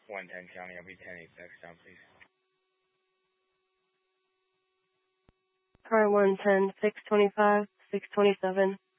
110 County, I'll be 10-8 down, please. Car 110, 625, 627.